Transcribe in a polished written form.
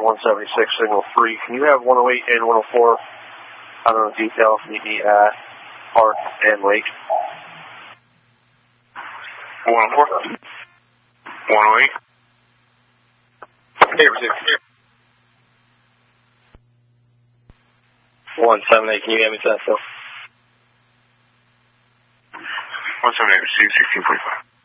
176, signal 3. Can you have 108 and 104 out on the details? Meet me at Park and Lake. 104. 108. Hey, receive. 178, can you get me to that still? 178, receive 1645.